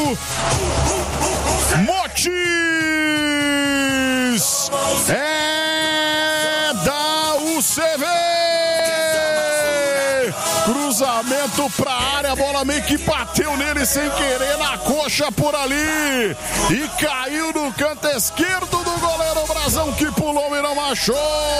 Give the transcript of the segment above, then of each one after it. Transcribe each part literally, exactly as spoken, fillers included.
Motis! É da U C V! Cruzamento pra área, a bola meio que bateu nele sem querer na coxa por ali e caiu no canto esquerdo do goleiro Brazão, que pulou e não achou.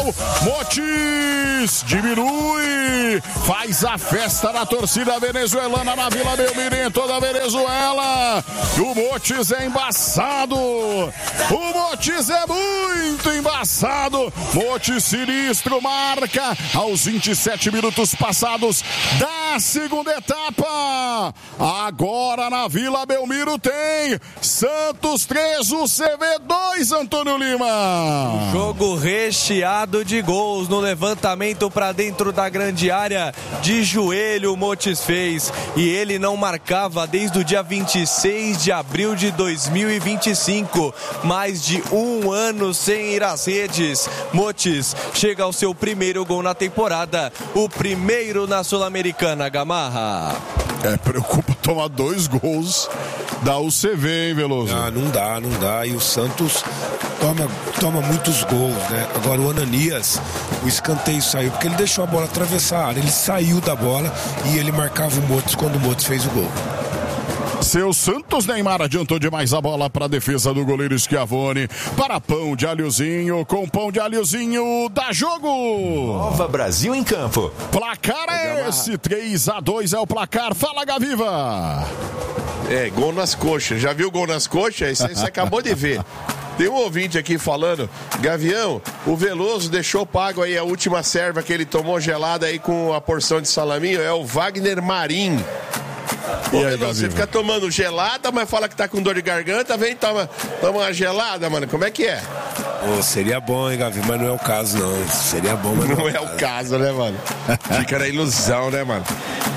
Motis diminui, faz a festa na torcida venezuelana na Vila Belmiro, em toda a Venezuela. O Motis é embaçado, o Motis é muito embaçado. Motis sinistro marca aos vinte e sete minutos passados da segunda etapa. Agora na Vila Belmiro tem Santos três, U C V dois, Antônio Lima. Jogo recheado de gols no levantamento para dentro da grande área. De joelho o Motis fez, e ele não marcava desde o dia vinte e seis de abril de dois mil e vinte e cinco. Mais de um ano sem ir às redes. Motis chega ao seu primeiro gol na temporada, o primeiro na Sul-Americana, Gamarra. É, preocupa tomar dois gols da U C V, hein, Veloso? Ah, não dá, não dá. E o Santos toma, toma muitos gols, né? Agora o Ananias, o escanteio saiu, porque ele deixou a bola atravessar a área. Ele saiu da bola e ele marcava o Motis quando o Motis fez o gol. Seu Santos, Neymar adiantou demais a bola para a defesa do goleiro Schiavone. Para pão de alhozinho, com pão de alhozinho, dá jogo! Nova Brasil em campo. Placar é esse, três a dois é o placar. Fala, Gaviva! É, gol nas coxas. Já viu gol nas coxas? Isso aí você acabou de ver. Tem um ouvinte aqui falando, Gavião, o Veloso deixou pago aí a última serva que ele tomou gelada aí com a porção de salaminho, é o Wagner Marim. Pô, aí, Veloso, você fica tomando gelada, mas fala que tá com dor de garganta, vem toma, toma uma gelada, mano, como é que é? Oh, seria bom, hein, Gavi, mas não é o caso, não. Seria bom, mas não, não é o caso, né, mano? Fica na ilusão, né, mano?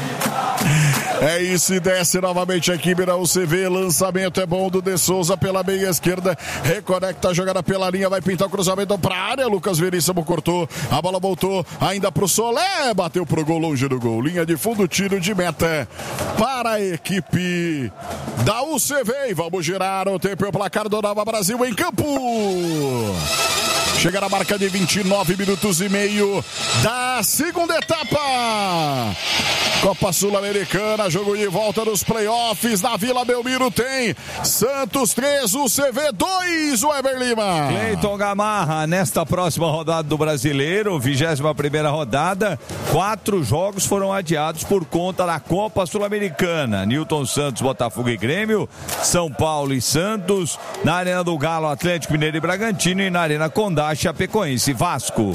É isso, e desce novamente a equipe da U C V. Lançamento é bom do De Souza pela meia esquerda. Reconecta a jogada pela linha. Vai pintar o cruzamento pra área. Lucas Veríssimo cortou. A bola voltou ainda pro Solé. Bateu pro gol, longe do gol. Linha de fundo, tiro de meta para a equipe da U C V. E vamos girar o tempo e o placar do Nova Brasil em campo. Chega na marca de vinte e nove minutos e meio da segunda etapa. Copa Sul-Americana, jogo de volta nos playoffs na Vila Belmiro. Tem Santos três, U C V dois, o Eber Lima. Cleiton Gamarra, nesta próxima rodada do Brasileiro, vigésima primeira rodada, quatro jogos foram adiados por conta da Copa Sul-Americana. Newton Santos, Botafogo e Grêmio, São Paulo e Santos, na Arena do Galo, Atlético Mineiro e Bragantino, e na Arena Condá, Chapecoense e Vasco.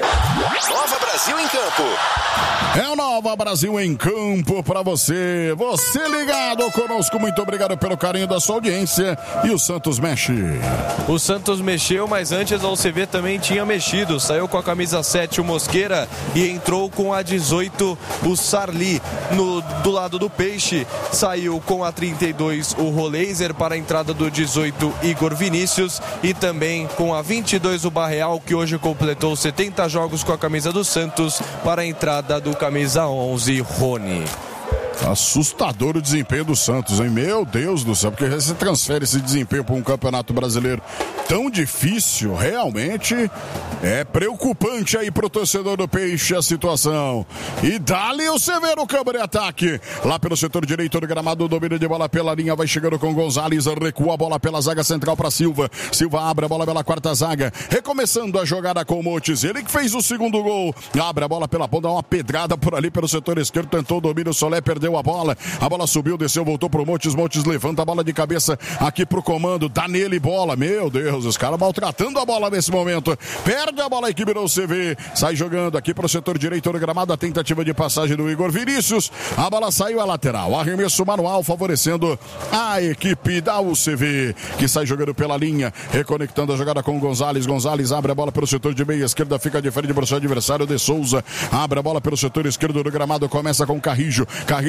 Nova Brasil em campo. É o Nova Brasil em campo para você. Você ligado conosco, muito obrigado pelo carinho da sua audiência. E o Santos mexe. O Santos mexeu, mas antes a U C V também tinha mexido. Saiu com a camisa sete o Mosqueira e entrou com a dezoito o Sarli. No, do lado do Peixe, saiu com a trinta e dois o Roleiser para a entrada do dezoito Igor Vinícius. E também com a vinte e dois o Barreal, que hoje completou setenta jogos com a camisa do Santos, para a entrada do camisa onze, Rony. Assustador o desempenho do Santos, hein? Meu Deus do céu, porque você transfere esse desempenho para um campeonato brasileiro tão difícil, realmente é preocupante aí pro torcedor do Peixe a situação. E dali o Severo câmara de ataque, lá pelo setor direito do gramado, o domínio de bola pela linha, vai chegando com Gonzalez, recua a bola pela zaga central para Silva, Silva abre a bola pela quarta zaga, recomeçando a jogada com o Motis, ele que fez o segundo gol, abre a bola pela ponta, dá uma pedrada por ali pelo setor esquerdo, tentou o domínio, o Solé perdeu a bola, a bola subiu, desceu, voltou pro Motis, Motis levanta a bola de cabeça aqui pro comando, dá nele bola, meu Deus, os caras maltratando a bola nesse momento, perde a bola a equipe do C V, sai jogando aqui pro setor direito do gramado, a tentativa de passagem do Igor Vinícius, a bola saiu à lateral, arremesso manual favorecendo a equipe da U C V, que sai jogando pela linha, reconectando a jogada com o Gonzalez, Gonzalez abre a bola pelo setor de meia esquerda, fica de frente pro seu adversário, De Souza, abre a bola pelo setor esquerdo do gramado, começa com Carrijo, Carrijo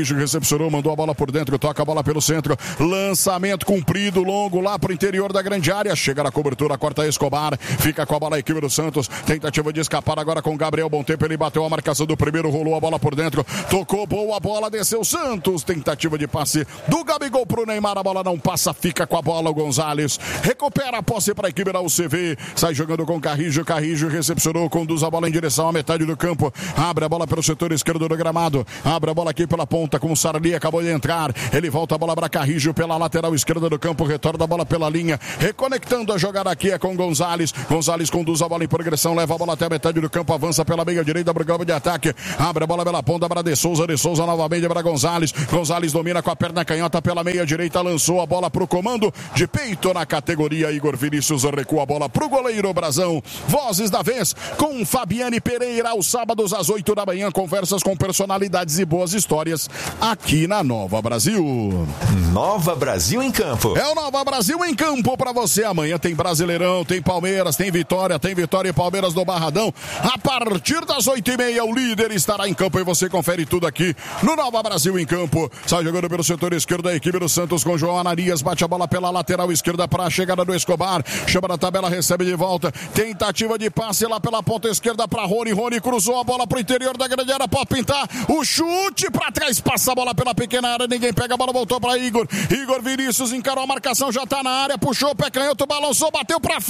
Carrijo recepcionou, mandou a bola por dentro, toca a bola pelo centro. Lançamento comprido, longo lá pro interior da grande área. Chega na cobertura, corta Escobar. Fica com a bola a equipe do Santos. Tentativa de escapar agora com Gabriel. Bom tempo, ele bateu a marcação do primeiro, rolou a bola por dentro. Tocou, boa bola, desceu Santos. Tentativa de passe do Gabigol pro Neymar. A bola não passa, fica com a bola o Gonzalez. Recupera a posse para a equipe da U C V. Sai jogando com Carrijo. Carrijo recepcionou, conduz a bola em direção à metade do campo. Abre a bola pelo setor esquerdo do gramado. Abre a bola aqui pela ponta com o Sarli. Acabou de entrar. Ele volta a bola para Carrijo pela lateral esquerda do campo. Retorna a bola pela linha. Reconectando a jogada aqui é com Gonzalez. Gonzalez conduz a bola em progressão. Leva a bola até a metade do campo. Avança pela meia direita para o campo de ataque. Abre a bola pela ponta para De Souza. De Souza novamente para Gonzalez. Gonzalez domina com a perna canhota pela meia direita. Lançou a bola para o comando de peito na categoria. Igor Vinícius recua a bola para o goleiro Brazão. Vozes da vez com Fabiane Pereira aos sábados às oito da manhã. Conversas com personalidades e boas histórias aqui na Nova Brasil. Nova Brasil em Campo. É o Nova Brasil em Campo para você. Amanhã tem Brasileirão, tem Palmeiras, tem Vitória, tem Vitória e Palmeiras do Barradão. A partir das oito e meia o líder estará em campo e você confere tudo aqui no Nova Brasil em Campo. Sai jogando pelo setor esquerdo a equipe do Santos com João Ananias. Bate a bola pela lateral esquerda para a chegada do Escobar. Chama na tabela, recebe de volta. Tentativa de passe lá pela ponta esquerda para Rony. Rony cruzou a bola para o interior da grande área. Pode pintar. O chute para trás. Passa a bola pela pequena área. Ninguém pega a bola. Voltou para Igor. Igor Vinícius encarou a marcação. Já está na área. Puxou o pé canhoto. Balançou. Bateu para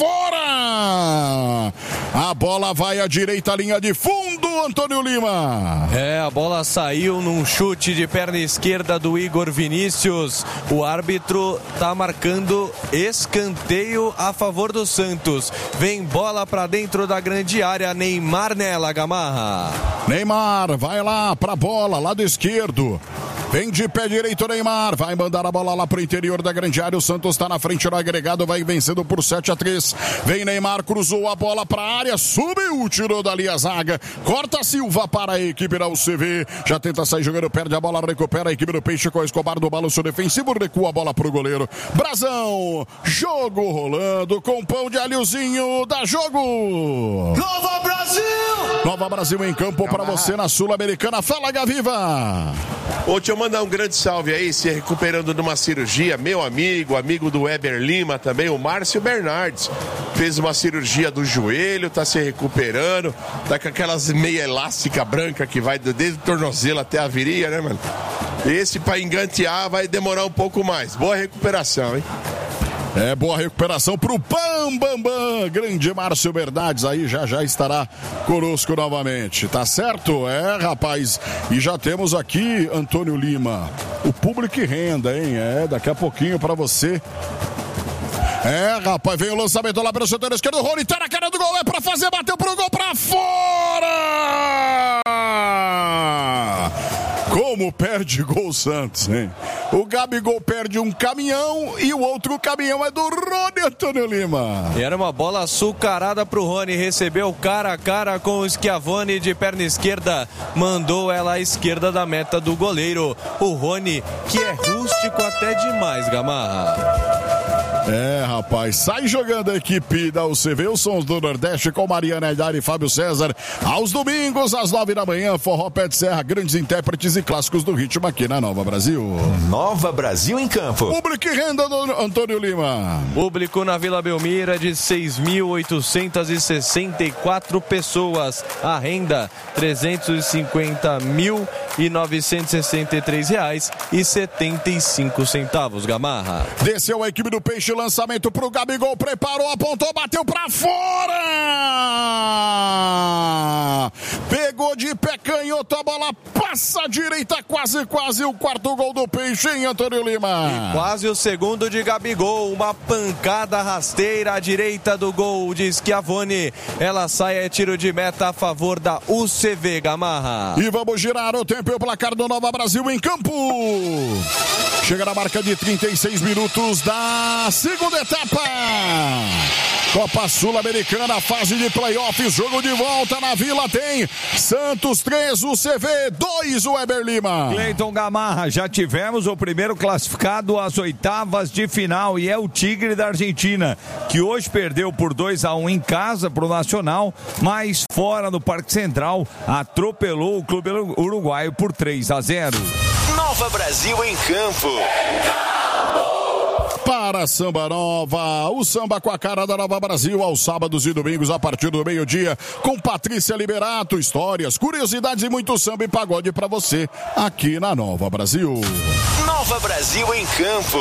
fora. A bola vai à direita. Linha de fundo. Antônio Lima. É, a bola saiu num chute de perna esquerda do Igor Vinícius. O árbitro tá marcando escanteio a favor do Santos. Vem bola para dentro da grande área. Neymar nela, Gamarra. Neymar vai lá pra bola, lado esquerdo. Vem de pé direito Neymar, vai mandar a bola lá pro interior da grande área. O Santos está na frente no agregado, vai vencendo por sete a três. Vem Neymar, cruzou a bola pra área, subiu, tirou dali a zaga. Corta Silva para a equipe da U C V. Já tenta sair jogando, perde a bola, recupera a equipe do Peixe com o Escobar do balanço defensivo, recua a bola pro goleiro. Brazão, jogo rolando com pão de alhozinho, dá jogo. Nova Brasil! Nova Brasil em campo para você na Sul-Americana. Fala, Gaviva! Ô, deixa eu mandar um grande salve aí, se recuperando de uma cirurgia, meu amigo, amigo do Weber Lima também, o Márcio Bernardes. Fez uma cirurgia do joelho, tá se recuperando, tá com aquelas meia elástica branca que vai desde o tornozelo até a virilha, né, mano? Esse pra engantear vai demorar um pouco mais. Boa recuperação, hein? É, boa recuperação pro Bam Bam Bam. Grande Márcio Bernardes aí já já estará conosco novamente, tá certo? É, rapaz, e já temos aqui Antônio Lima, o público e renda, hein? É, daqui a pouquinho pra você. É, rapaz, vem o lançamento lá pelo setor esquerdo, o Rony tá na cara do gol, é pra fazer, bateu pro gol, pra fora! Como perde gol Santos, hein? O Gabigol perde um caminhão e o outro caminhão é do Rony, Antônio Lima. E era uma bola açucarada pro Rony, recebeu cara a cara com o Schiavone de perna esquerda, mandou ela à esquerda da meta do goleiro. O Rony, que é rústico até demais, Gamarra. É, rapaz, sai jogando a equipe da U C V, os sons do Nordeste com Mariana Aidar e Fábio César. Aos domingos, às nove da manhã, Forró Pé de Serra, grandes intérpretes e clássicos do ritmo aqui na Nova Brasil. Nova Brasil em Campo. Público e renda do Antônio Lima. Público na Vila Belmira de seis mil oitocentas e sessenta e quatro pessoas. A renda, trezentos e cinquenta mil novecentos e sessenta e três reais e setenta e cinco centavos, Gamarra. Desceu a equipe do Peixe, lançamento pro Gabigol, preparou, apontou, bateu pra fora! Pegou de pé canhoto, a bola passa à direita, quase, quase o quarto gol do Peixe, hein, Antônio Lima? E quase o segundo de Gabigol, uma pancada rasteira à direita do gol de Schiavone. Ela sai a tiro de meta a favor da U C V, Gamarra. E vamos girar o tempo e o placar do Nova Brasil em campo. Chega na marca de trinta e seis minutos da segunda etapa. Copa Sul-Americana, fase de playoffs, jogo de volta na Vila tem Santos três, U C V dois, o Weber Lima. Cleiton Gamarra, já tivemos o primeiro classificado às oitavas de final e é o Tigre da Argentina, que hoje perdeu por dois a um em casa pro Nacional, mas fora no Parque Central atropelou o clube uruguaio por três a zero. Nova Brasil em Campo. Para a Samba Nova, o samba com a cara da Nova Brasil, aos sábados e domingos a partir do meio-dia, com Patrícia Liberato, histórias, curiosidades e muito samba e pagode pra você, aqui na Nova Brasil. Nova Brasil em Campo.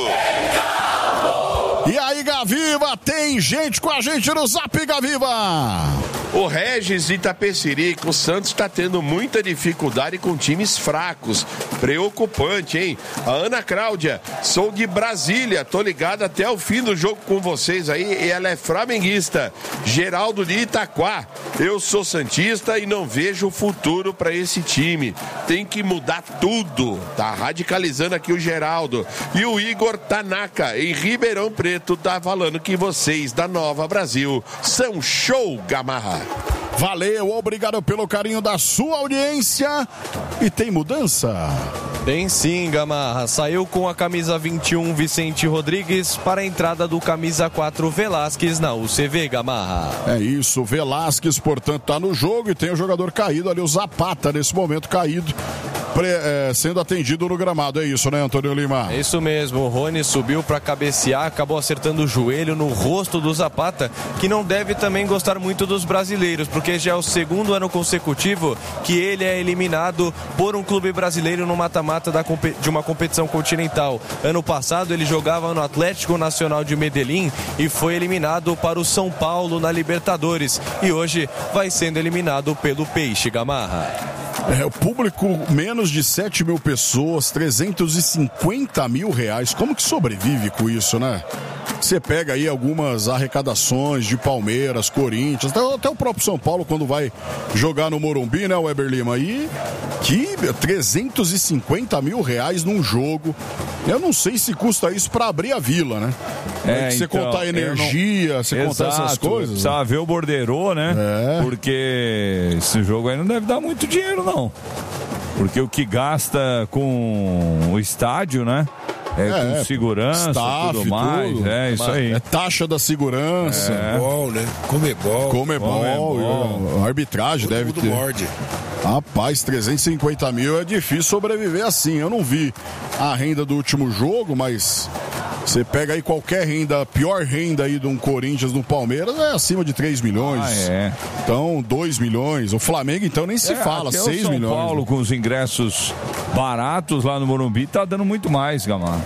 E aí, Gaviva, tem gente com a gente no Zap, Gaviva! O Regis de Itapecerica, o Santos está tendo muita dificuldade com times fracos. Preocupante, hein? A Ana Cláudia, sou de Brasília, tô ligada até o fim do jogo com vocês aí, e ela é flamenguista. Geraldo de Itaquá, eu sou santista e não vejo futuro para esse time. Tem que mudar tudo. Tá radicalizando aqui o Geraldo. E o Igor Tanaka, em Ribeirão Preto, tá falando que vocês da Nova Brasil são show, Gamarra. Valeu, obrigado pelo carinho da sua audiência. E tem mudança? Tem sim, Gamarra. Saiu com a camisa vinte e um Vicente Rodrigues para a entrada do camisa quatro Velasquez na U C V, Gamarra. É isso, Velasquez, portanto, tá no jogo e tem o jogador caído ali, o Zapata, nesse momento caído, pre, é, sendo atendido no gramado. É isso, né, Antônio Lima? É isso mesmo, o Rony subiu para cabecear, acabou acertando o joelho no rosto do Zapata, que não deve também gostar muito dos brasileiros, porque já é o segundo ano consecutivo que ele é eliminado por um clube brasileiro no mata-mata Da, de uma competição continental. Ano passado ele jogava no Atlético Nacional de Medellín e foi eliminado para o São Paulo na Libertadores, e hoje vai sendo eliminado pelo Peixe, Gamarra. É, o público, menos de sete mil pessoas, trezentos e cinquenta mil reais. Como que sobrevive com isso, né? Você pega aí algumas arrecadações de Palmeiras, Corinthians, até, até o próprio São Paulo quando vai jogar no Morumbi, né, Weber Lima? Aí, que trezentos e cinquenta mil reais num jogo. Eu não sei se custa isso pra abrir a Vila, né? É, você então, contar energia, você não... contar essas coisas. Precisa ver o borderô, né? É. Porque esse jogo aí não deve dar muito dinheiro, não. Porque o que gasta com o estádio, né? É, é, com segurança, staff, tudo mais, tudo. É isso aí. É taxa da segurança. É. Bol, né? Comebol. Comebol, Comebol. Arbitragem deve ter. Morde. Rapaz, trezentos e cinquenta mil é difícil sobreviver assim. Eu não vi a renda do último jogo, mas você pega aí qualquer renda, a pior renda aí de um Corinthians, do Palmeiras, é acima de três milhões. Ah, é. Então, dois milhões. O Flamengo, então, nem se é, fala, seis milhões. O São Paulo, com os ingressos baratos lá no Morumbi, tá dando muito mais, Gamarra.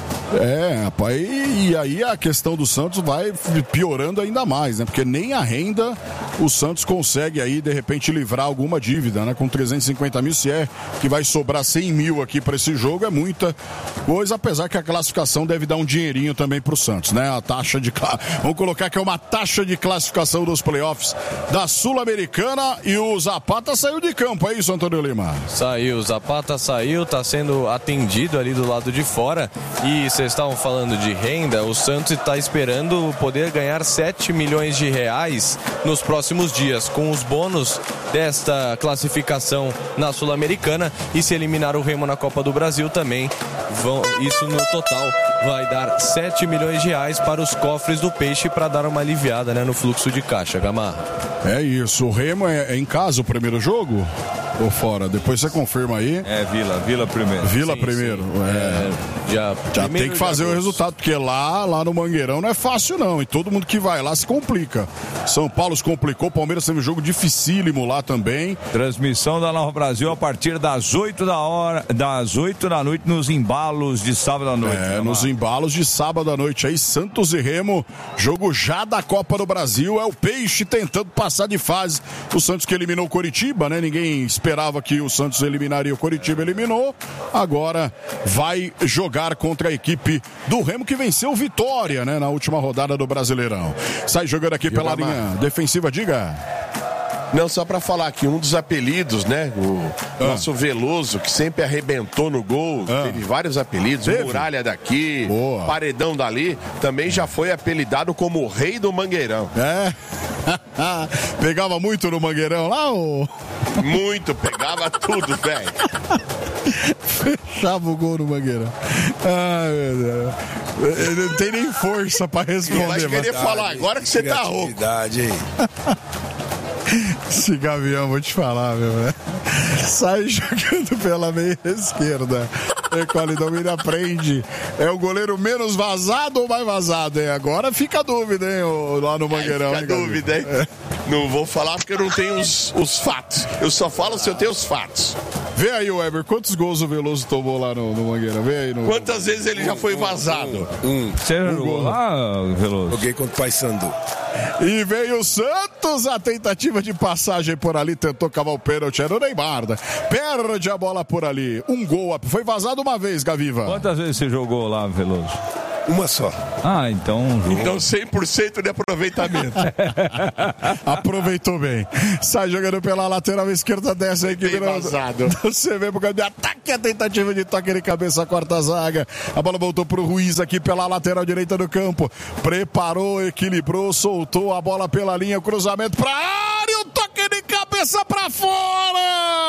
É, rapaz, e, e aí a questão do Santos vai piorando ainda mais, né? Porque nem a renda o Santos consegue aí, de repente, livrar alguma dívida, né? Com trezentos e cinquenta mil, se é que vai sobrar cem mil aqui para esse jogo, é muita coisa, apesar que a classificação deve dar um dinheirinho também pro Santos, né? A taxa de... Vamos colocar que é uma taxa de classificação dos playoffs da Sul-Americana, e o Zapata saiu de campo, é isso, Antônio Lima? Saiu, o Zapata saiu, tá sendo atendido ali do lado de fora, e vocês estavam falando de renda, o Santos está esperando poder ganhar sete milhões de reais nos próximos dias, com os bônus desta classificação na Sul-Americana, e se eliminar o Remo na Copa do Brasil também, vão, isso no total vai dar sete milhões de reais para os cofres do Peixe, para dar uma aliviada, né, no fluxo de caixa, Gamarra. É isso, o Remo é, é em casa o primeiro jogo? Ou fora? Depois você confirma aí. É, Vila, Vila primeiro. Vila sim, primeiro. Sim. É. É, já já tem que fazer o resultado, porque lá, lá no Mangueirão não é fácil não, e todo mundo que vai lá se complica. São Paulo se complicou, Palmeiras teve um jogo dificílimo lá também. Transmissão da Nova Brasil a partir das oito da hora, das oito da noite, nos embalos de sábado à noite. É, né, nos embalos de sábado à noite aí, Santos e Remo, jogo já da Copa do Brasil, é o Peixe tentando passar de fase. O Santos que eliminou o Coritiba, né? Ninguém esperava que o Santos eliminaria o Coritiba, eliminou. Agora vai jogar contra a equipe do Remo, que venceu o Vitória, né, na última rodada do Brasileirão. Sai jogando aqui pela linha defensiva, diga. Não, só pra falar que um dos apelidos, né? O ah. nosso Veloso, que sempre arrebentou no gol, ah. teve vários apelidos, teve? Muralha daqui, Boa. Paredão dali, também já foi apelidado como o Rei do Mangueirão. É? Pegava muito no Mangueirão lá, ô? Muito, pegava tudo, velho. Fechava o gol no Mangueirão. Ai, meu Deus. Ele não tem nem força pra responder. Mas queria falar agora que você tá rouco. Esse Gavião, vou te falar, meu velho. Sai jogando pela meia esquerda. Recolhe, domina, prende. É o goleiro menos vazado ou mais vazado, hein? Agora fica a dúvida, hein, lá no Mangueirão. Fica a dúvida, hein? É. Não vou falar porque eu não tenho os, os fatos. Eu só falo se eu tenho os fatos. Vê aí, Weber, quantos gols o Veloso tomou lá no, no Mangueirão? Vê aí. No... Quantas vezes ele já foi vazado? Um. Você um jogou lá, Veloso? Joguei contra o Paysandu. E veio o Santos, a tentativa de passagem por ali, tentou cavar o pênalti, era o Neymar, né? Perde a bola por ali, um gol, foi vazado uma vez, Gaviva. Quantas vezes você jogou lá, Veloso? Uma só. Ah, então jogou. Então cem por cento de aproveitamento. Aproveitou bem. Sai jogando pela lateral esquerda, desce a equipe. Vazado. Você vê pro campo de ataque, a tentativa de toque de cabeça, a quarta zaga. A bola voltou pro Ruiz aqui pela lateral direita do campo. Preparou, equilibrou, soltou a bola pela linha, o cruzamento pra área, o toque de cabeça pra fora!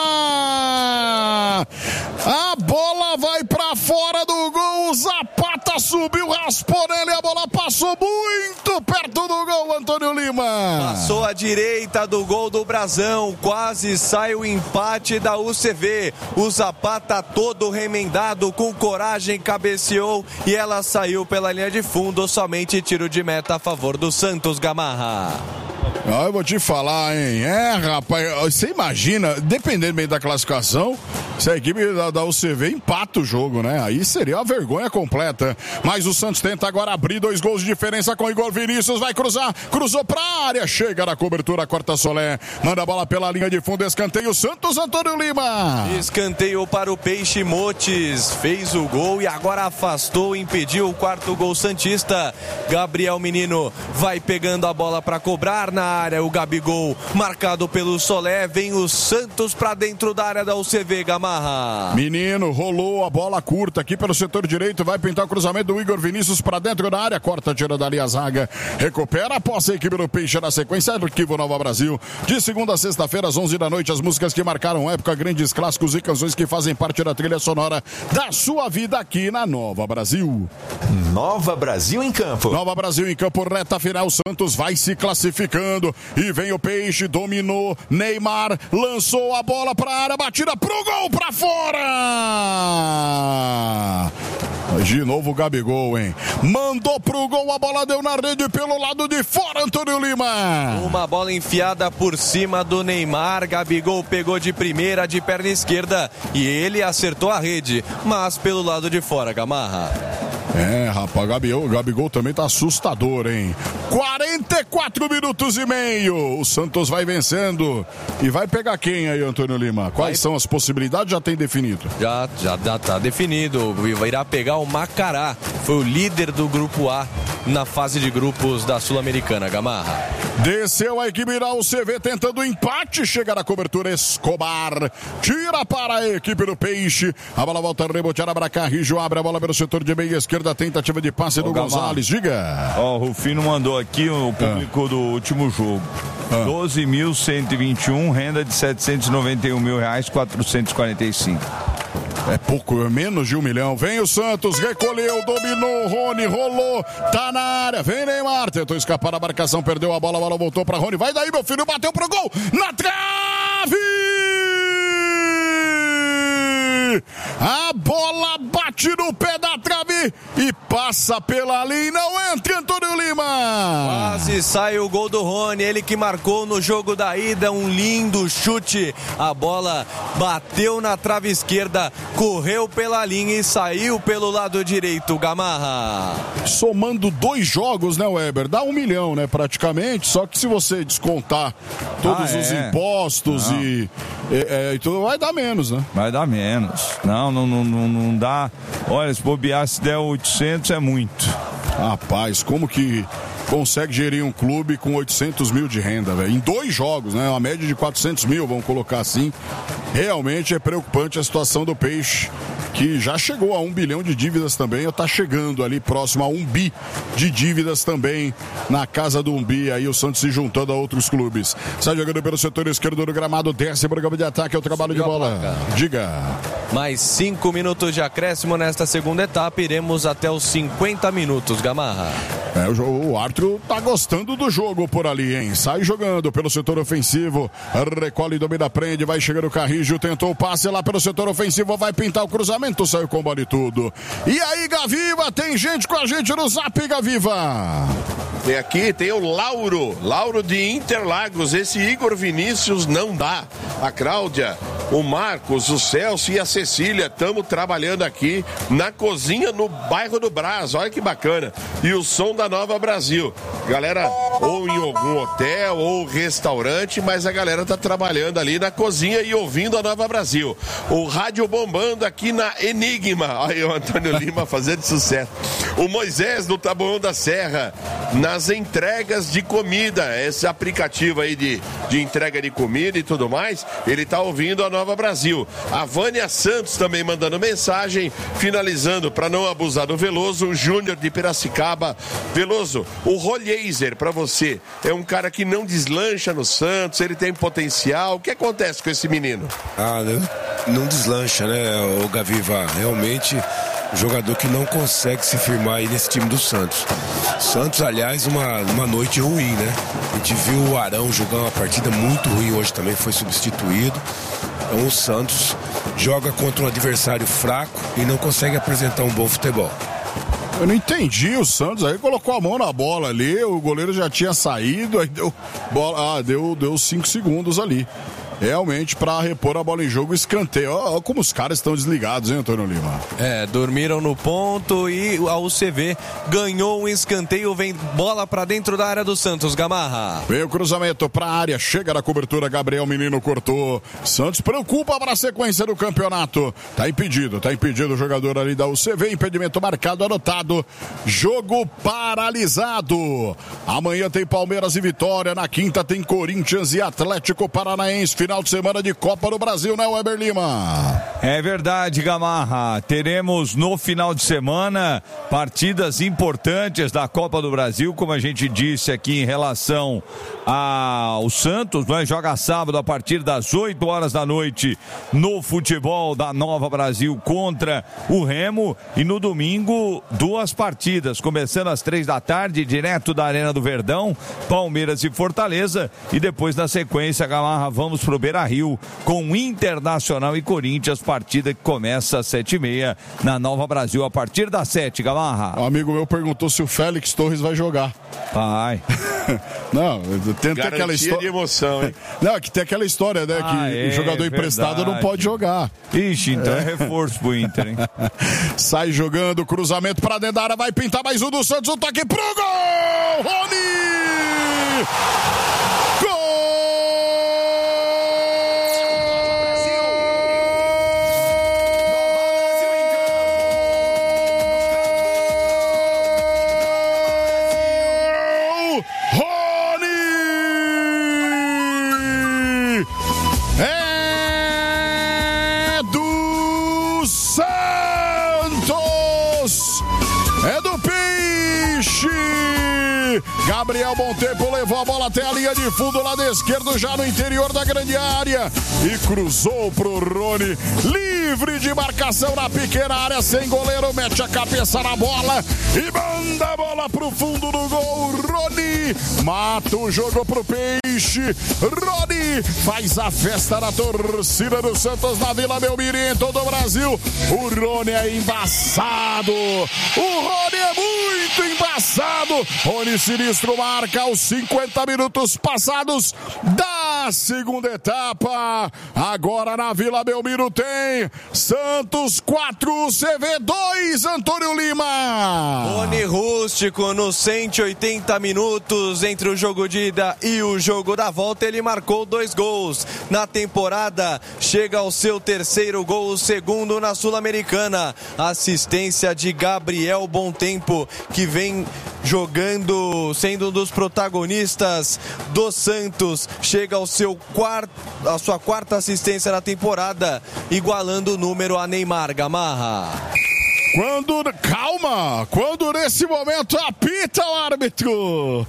A bola vai pra fora do gol, o Zapata subiu, raspou nele, a bola passou muito perto do gol, Antônio Lima. Passou à direita do gol do Brasão, quase sai o empate da U C V. O Zapata todo remendado, com coragem, cabeceou e ela saiu pela linha de fundo, somente tiro de meta a favor do Santos, Gamarra. Ah, eu vou te falar, hein? É, rapaz, você imagina, dependendo bem da classificação, se a equipe da, da U C V empata o jogo, né? Aí seria uma vergonha completa. Mas o Santos tenta agora abrir dois gols de diferença com o Igor Vinícius, vai cruzar, cruzou pra área, chega na cobertura, corta Solé, manda a bola pela linha de fundo, escanteio, Santos, Antônio Lima. Escanteio para o Peixe, Motes fez o gol e agora afastou, impediu o quarto gol santista. Gabriel Menino vai pegando a bola para cobrar na área, o Gabigol marcado pelo Solé, vem o Santos pra dentro da área da U C V, Gamarra. Menino, rolou a bola curta aqui pelo setor direito, vai pintar o cruzamento do Igor Vinícius pra dentro da área, corta, tira dali a zaga, recupera após a equipe do Peixe na sequência, Arquivo Nova Brasil, de segunda a sexta-feira às onze da noite, as músicas que marcaram época, grandes clássicos e canções que fazem parte da trilha sonora da sua vida aqui na Nova Brasil. Nova Brasil em campo. Nova Brasil em campo, reta final, Santos vai se classificando. E vem o Peixe, dominou, Neymar lançou a bola para a área, batida pro gol, para fora! De novo o Gabigol, hein? Mandou pro gol, a bola deu na rede pelo lado de fora, Antônio Lima. Uma bola enfiada por cima do Neymar, Gabigol pegou de primeira, de perna esquerda, e ele acertou a rede, mas pelo lado de fora, Gamarra. É, rapaz, Gabigol, Gabigol também tá assustador, hein? quarenta e quatro minutos e meio. O Santos vai vencendo. E vai pegar quem aí, Antônio Lima? Quais vai... são as possibilidades? Já tem definido? Já, já, já tá definido. Irá pegar o Macará. Foi o líder do grupo A na fase de grupos da Sul-Americana, Gamarra. Desceu a equipe da U C V tentando o empate. Chega na cobertura, Escobar. Tira para a equipe do Peixe. A bola volta a rebotear para Carrijo. Abre a bola pelo setor de meia esquerda. Tentativa de passe Ô, do Gamarra. Gonzalez. Diga. Ó, o Rufino mandou aqui o público ah. do último jogo. Ah. doze mil cento e vinte e um, renda de setecentos e noventa e um mil reais, quatrocentos e quarenta e cinco. É pouco, é menos de um milhão. Vem o Santos, recolheu, dominou, Rony, rolou, tá na área. Vem Neymar, tentou escapar da marcação, perdeu a bola, a bola voltou pra Rony. Vai daí, meu filho, bateu pro gol, na trave! A bola bate no pé da trave e passa pela linha. Não entra, Antônio Lima. Quase sai o gol do Rony, ele que marcou no jogo da ida, um lindo chute. A bola bateu na trave esquerda, correu pela linha e saiu pelo lado direito, Gamarra. Somando dois jogos, né, Weber? Dá um milhão, né, praticamente. Só que se você descontar todos ah, os é. impostos não. e, e, e tudo, vai dar menos, né? Vai dar menos. Não, não, não, não, não dá. Olha, se bobear, se der oitocentos é muito. Rapaz, como que consegue gerir um clube com oitocentos mil de renda, velho? Em dois jogos, né? Uma média de quatrocentos mil, vamos colocar assim. Realmente é preocupante a situação do Peixe, que já chegou a um bilhão de dívidas também, ou tá chegando ali próximo a um bi de dívidas também na casa do um bi, aí o Santos se juntando a outros clubes. Sai jogando pelo setor esquerdo do gramado, desce para o campo de ataque, é o trabalho Subiu de bola. Diga. Mais cinco minutos de acréscimo nesta segunda etapa, iremos até os cinquenta minutos, Gamarra. É, o, o árbitro tá gostando do jogo por ali, hein? Sai jogando pelo setor ofensivo, recolhe, domina, prende, vai chegando o Carrijo, tentou o passe lá pelo setor ofensivo, vai pintar o cruzamento, saiu com bola e tudo. E aí, Gaviva, tem gente com a gente no Zap, Gaviva. Tem aqui, tem o Lauro, Lauro de Interlagos, esse Igor Vinícius não dá. A Cláudia, o Marcos, o Celso e a Cecília, estamos trabalhando aqui na cozinha no bairro do Brás, olha que bacana. E o som da Nova Brasil. Galera, ou em algum hotel, ou restaurante, mas a galera tá trabalhando ali na cozinha e ouvindo a Nova Brasil. O rádio bombando aqui na Enigma, aí o Antônio Lima fazendo sucesso. O Moisés do Taboão da Serra, nas entregas de comida, esse aplicativo aí de, de entrega de comida e tudo mais, ele tá ouvindo a Nova Brasil. A Vânia Santos também mandando mensagem, finalizando para não abusar do Veloso, o Júnior de Piracicaba. Veloso, o Rolheiser para você é um cara que não deslancha no Santos, ele tem potencial. O que acontece com esse menino? Ah, não, não deslancha, né, o Gaviva? Realmente jogador que não consegue se firmar aí nesse time do Santos. Santos, aliás, uma, uma noite ruim, né? A gente viu o Arão jogar uma partida muito ruim hoje também, foi substituído. Então o Santos joga contra um adversário fraco e não consegue apresentar um bom futebol. Eu não entendi o Santos, aí colocou a mão na bola ali, o goleiro já tinha saído, aí deu bola, ah, deu, deu cinco segundos ali. Realmente, para repor a bola em jogo, escanteio. Olha como os caras estão desligados, hein, Antônio Lima? É, dormiram no ponto e a U C V ganhou um escanteio, vem bola para dentro da área do Santos, Gamarra. Vem o cruzamento para a área, chega na cobertura, Gabriel Menino cortou. Santos preocupa para a sequência do campeonato. Tá impedido, tá impedido o jogador ali da U C V, impedimento marcado, anotado. Jogo paralisado. Amanhã tem Palmeiras e Vitória, na quinta tem Corinthians e Atlético Paranaense. Final de semana de Copa do Brasil, né, Weber Lima? É verdade, Gamarra. Teremos no final de semana partidas importantes da Copa do Brasil, como a gente disse aqui em relação ao Santos, né? Joga sábado a partir das oito horas da noite no futebol da Nova Brasil contra o Remo, e no domingo duas partidas, começando às três da tarde, direto da Arena do Verdão, Palmeiras e Fortaleza, e depois na sequência, Gamarra, vamos pro Beira-Rio com Internacional e Corinthians, partida que começa às sete e meia na Nova Brasil, a partir das sete, Gamarra. Um amigo meu perguntou se o Félix Torres vai jogar. Vai. Não, tem Garantia aquela história de emoção, hein? Não, que tem aquela história, né, ah, que é, o jogador verdade. emprestado não pode jogar. Ixi, então é, é reforço pro Inter, hein? Sai jogando, cruzamento pra dentro da área, vai pintar mais um do Santos, um toque pro gol! Rony! Gol! Gabriel Montempo levou a bola até a linha de fundo, lado esquerdo, já no interior da grande área, e cruzou pro Rony, livre de marcação na pequena área, sem goleiro, mete a cabeça na bola e manda a bola pro fundo do gol. Rony mata o jogo pro Peixe. Rony faz a festa na torcida do Santos na Vila Belmiro e em todo o Brasil. O Rony é embaçado, o Rony é muito embaçado. Rony Sinistro marca aos cinquenta minutos passados da segunda etapa. Agora na Vila Belmiro tem Santos quatro, C V dois, Antônio Lima. Rony Rústico nos cento e oitenta minutos entre o jogo de ida e o jogo da volta, ele marcou dois gols na temporada, chega ao seu terceiro gol, o segundo na Sul-Americana. Assistência de Gabriel Bontempo, que vem jogando, sendo um dos protagonistas do Santos, chega ao seu quarto, a sua quarta assistência na temporada, igualando o número a Neymar. Gamarra. Quando, calma, quando nesse momento apita o árbitro.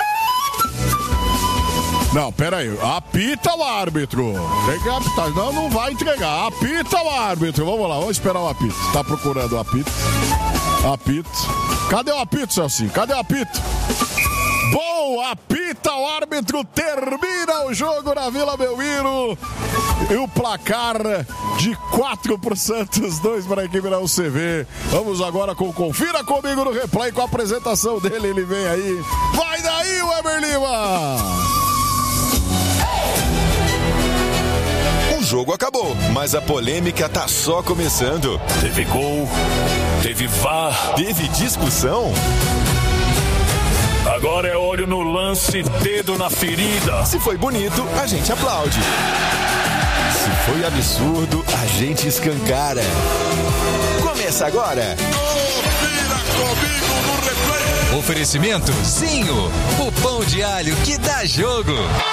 Não, pera aí, apita o árbitro. Tem que apitar, não, não vai entregar. Apita o árbitro, vamos lá, vamos esperar o apito. Tá procurando o apito. Apito. Cadê o apito, Celcinho? Cadê o apito? Bom, apita, o árbitro termina o jogo na Vila Belmiro. E o placar de quatro pro Santos, dois para a equipe da U C V. Vamos agora com Confira Comigo no Replay, com a apresentação dele. Ele vem aí. Vai daí, Weber Lima! O jogo acabou, mas a polêmica tá só começando. Teve gol, teve V A R, teve discussão. Agora é olho no lance, dedo na ferida. Se foi bonito, a gente aplaude. Se foi absurdo, a gente escancara. Começa agora. Confira Comigo no Replay. Oferecimento Zinho, o pão de alho que dá jogo.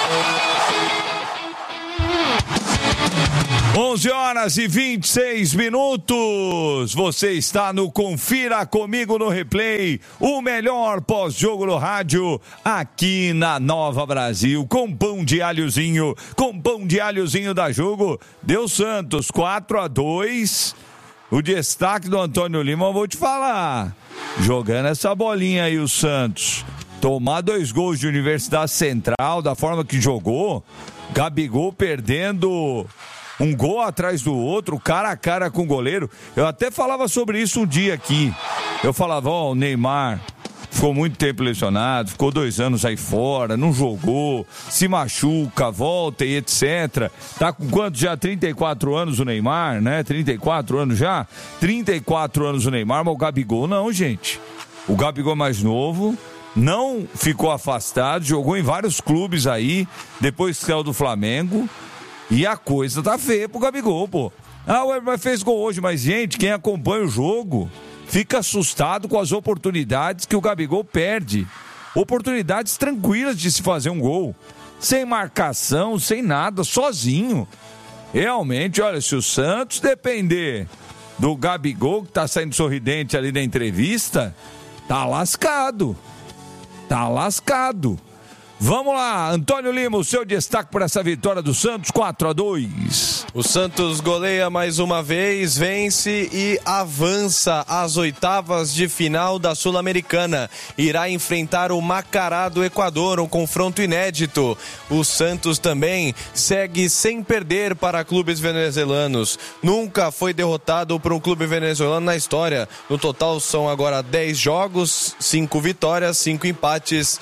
onze horas e vinte e seis minutos. Você está no Confira Comigo no Replay, o melhor pós-jogo no rádio, aqui na Nova Brasil, com pão de alhozinho, com pão de alhozinho da jogo. Deu Santos quatro a dois. O destaque do Antônio Lima, eu vou te falar. Jogando essa bolinha aí, o Santos. Tomar dois gols de Universidade Central, da forma que jogou. Gabigol perdendo um gol atrás do outro, cara a cara com o goleiro. Eu até falava sobre isso um dia aqui. Eu falava, ó, oh, o Neymar ficou muito tempo lesionado, ficou dois anos aí fora, não jogou, se machuca, volta e etcétera. Tá com quanto já? trinta e quatro anos o Neymar, né? trinta e quatro anos já? trinta e quatro anos o Neymar, mas o Gabigol não, gente. O Gabigol é mais novo, não ficou afastado, jogou em vários clubes aí, depois saiu do Flamengo. E a coisa tá feia pro Gabigol, pô. Ah, o Weber fez gol hoje, mas, gente, quem acompanha o jogo fica assustado com as oportunidades que o Gabigol perde. Oportunidades tranquilas de se fazer um gol. Sem marcação, sem nada, sozinho. Realmente, olha, se o Santos depender do Gabigol, que tá saindo sorridente ali na entrevista, tá lascado. Tá lascado. Vamos lá, Antônio Lima, o seu destaque para essa vitória do Santos, quatro a dois. O Santos goleia mais uma vez, vence e avança às oitavas de final da Sul-Americana. Irá enfrentar o Macará do Equador, um confronto inédito. O Santos também segue sem perder para clubes venezuelanos. Nunca foi derrotado por um clube venezuelano na história. No total são agora dez jogos, cinco vitórias, cinco empates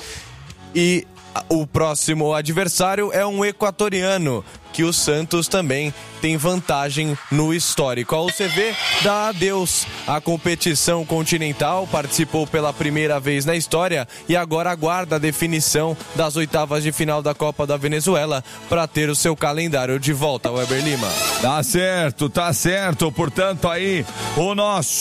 e o próximo adversário é um equatoriano, que o Santos também tem vantagem no histórico. A U C V dá adeus à competição continental, participou pela primeira vez na história e agora aguarda a definição das oitavas de final da Copa da Venezuela para ter o seu calendário de volta, Weber Lima. Tá certo, tá certo. Portanto, aí o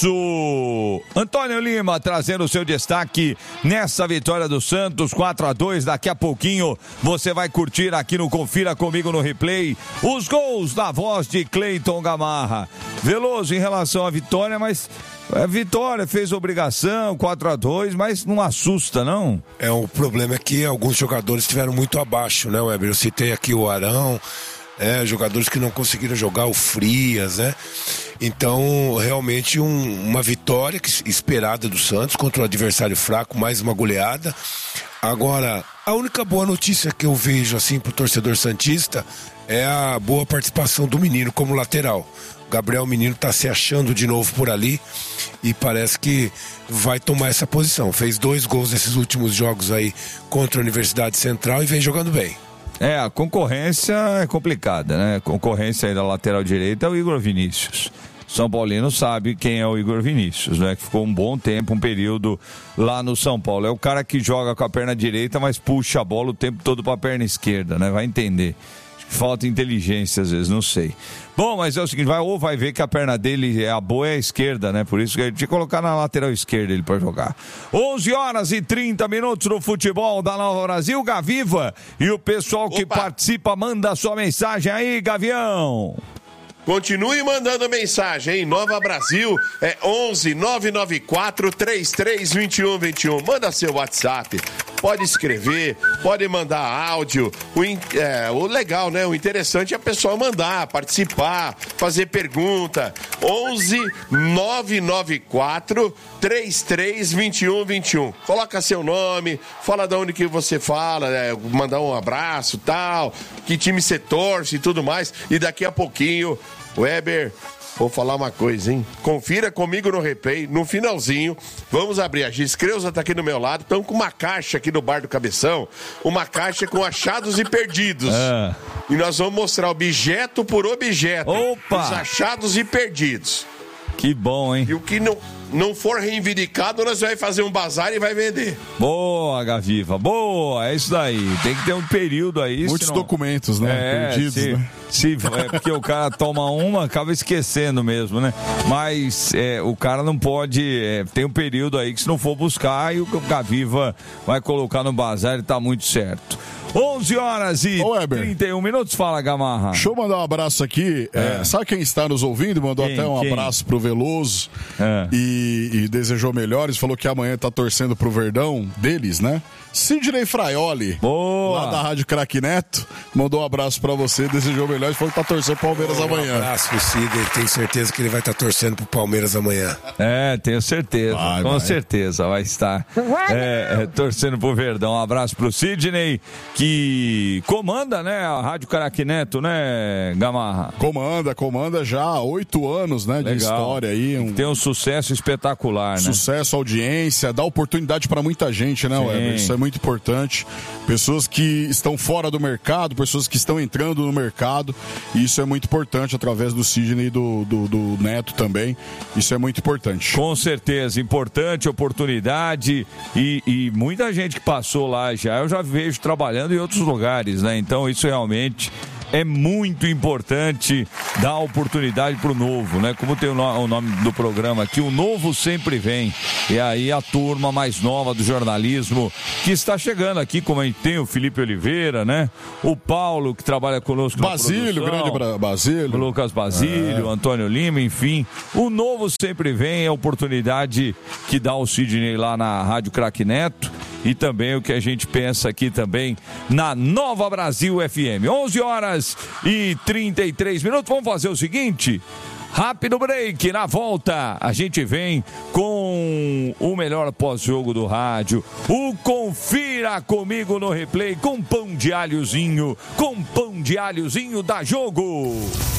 nosso Antônio Lima trazendo o seu destaque nessa vitória do Santos, quatro a dois. Daqui a pouquinho você vai curtir aqui no Confira Comigo no Replay os gols da voz de Cleiton Gamarra. Veloso em relação à vitória, mas a vitória fez obrigação, quatro a dois, mas não assusta, não? É, o problema é que alguns jogadores estiveram muito abaixo, né, Weber? Eu citei aqui o Arão, é, jogadores que não conseguiram jogar, o Frias, né? Então, realmente um, uma vitória que, esperada do Santos contra um adversário fraco, mais uma goleada. Agora, a única boa notícia que eu vejo assim pro torcedor santista é a boa participação do menino como lateral. O Gabriel Menino tá se achando de novo por ali e parece que vai tomar essa posição. Fez dois gols nesses últimos jogos aí contra a Universidade Central e vem jogando bem. É, a concorrência é complicada, né? A concorrência aí da lateral direita é o Igor Vinícius. São Paulino sabe quem é o Igor Vinícius, né? Que ficou um bom tempo, um período lá no São Paulo. É o cara que joga com a perna direita, mas puxa a bola o tempo todo para a perna esquerda, né? Vai entender. Acho que falta inteligência às vezes, não sei. Bom, mas é o seguinte, vai, ou vai ver que a perna dele, é a boa é a esquerda, né? Por isso que a gente tinha que colocar na lateral esquerda ele para jogar. onze horas e trinta minutos no futebol da Nova Brasil, Gaviva. E o pessoal que Opa. participa, manda a sua mensagem aí, Gavião. Continue mandando mensagem, hein? Nova Brasil é onze nove nove quatro três três dois um dois um. Manda seu WhatsApp. pode escrever, pode mandar áudio. O, é, o legal, né? O interessante é a pessoa mandar, participar, fazer pergunta. onze nove nove quatro três três dois um dois um. Coloca seu nome, fala de onde que você fala, né? Mandar um abraço, tal, que time você torce e tudo mais. E daqui a pouquinho, Weber, vou falar uma coisa, hein? Confira comigo no replay, no finalzinho, vamos abrir. A Giz Creuza tá aqui do meu lado, estão com uma caixa aqui no Bar do Cabeção, uma caixa com achados e perdidos. Ah. E nós vamos mostrar objeto por objeto. Opa! Os achados e perdidos. Que bom, hein? E o que não, não for reivindicado, nós vamos fazer um bazar e vai vender. Boa, Gaviva, boa, é isso daí. Tem que ter um período aí. Muitos senão... documentos, né? É, perdidos, se, né? Se, é porque o cara toma uma, acaba esquecendo mesmo, né? Mas é, o cara não pode... É, tem um período aí que se não for buscar, e o Gaviva vai colocar no bazar e tá muito certo. onze horas e Ô, trinta e um minutos, fala, Gamarra. Deixa eu mandar um abraço aqui. É. É, sabe quem está nos ouvindo? Mandou quem, até um quem? abraço pro Veloso é. e, e desejou melhores. Falou que amanhã tá torcendo pro Verdão deles, né? Sidney Fraioli, Boa. lá da Rádio Craque Neto, mandou um abraço pra você, desejou melhores. Falou que tá torcendo pro Palmeiras um amanhã. Um abraço pro Sidney, tenho certeza que ele vai estar tá torcendo pro Palmeiras amanhã. É, tenho certeza, vai, com vai. certeza vai estar é, é, torcendo pro Verdão. Um abraço pro Sidney, que comanda, né, a Rádio Craque Neto, né, Gamarra? Comanda, comanda já há oito anos, né, Legal. de história aí. Um... Tem um sucesso espetacular, né? Sucesso, audiência, dá oportunidade pra muita gente, né, Weber? Isso é muito importante. Pessoas que estão fora do mercado, pessoas que estão entrando no mercado, e isso é muito importante através do Sidney e do, do, do Neto também. Isso é muito importante. Com certeza, importante, oportunidade, e, e muita gente que passou lá já, eu já vejo trabalhando em outros lugares, né? Então isso realmente é muito importante dar oportunidade pro novo, né? Como tem o, no, o nome do programa aqui, o novo sempre vem. E aí a turma mais nova do jornalismo que está chegando aqui, como a gente tem o Felipe Oliveira, né? O Paulo, que trabalha conosco na Basílio, grande Bra- Basílio. O Lucas Basílio, é. Antônio Lima, enfim. O novo sempre vem, é a oportunidade que dá o Sidney lá na Rádio Craque Neto. E também o que a gente pensa aqui também na Nova Brasil F M. onze horas e trinta e três minutos. Vamos fazer o seguinte... Rápido break, na volta a gente vem com o melhor pós-jogo do rádio, o Confira Comigo no Replay, com pão de alhozinho, com pão de alhozinho da Jogo.